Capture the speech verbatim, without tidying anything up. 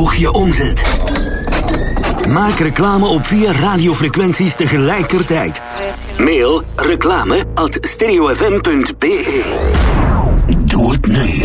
Verhoog je omzet. Maak reclame op vier radiofrequenties tegelijkertijd. Mail reclame at stereofm punt be. Doe het nu.